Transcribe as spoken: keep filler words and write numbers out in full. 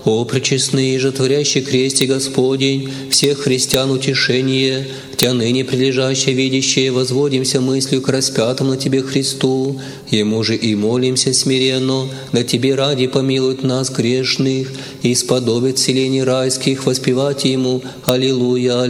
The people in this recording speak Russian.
О пречестный же творящий кресте Господень, всех христиан утешение, Тя ныне прилежащее видящее, возводимся мыслью к распятому на Тебе Христу, Ему же и молимся смиренно, да Тебе ради помилует нас грешных, и сподобит селений райских воспевать Ему. Аллилуйя.